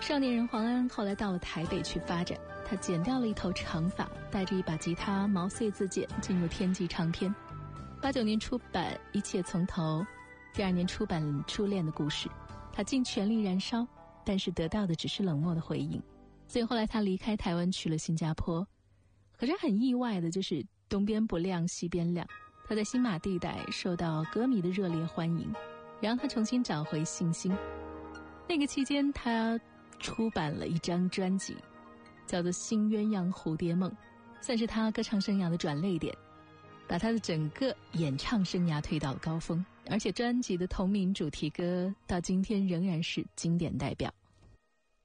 少年人黄安后来到了台北去发展，他剪掉了一头长发，带着一把吉他毛遂自荐进入天际唱片。89年出版《一切从头》，第2年出版《初恋的故事》，他尽全力燃烧，但是得到的只是冷漠的回应。所以后来他离开台湾去了新加坡。可是很意外的就是东边不亮西边亮，他在新马地带受到歌迷的热烈欢迎，让他重新找回信心。那个期间他出版了一张专辑叫做《新鸳鸯蝴蝶梦》，算是他歌唱生涯的转捩点，把他的整个演唱生涯推到了高峰。而且专辑的同名主题歌到今天仍然是经典代表。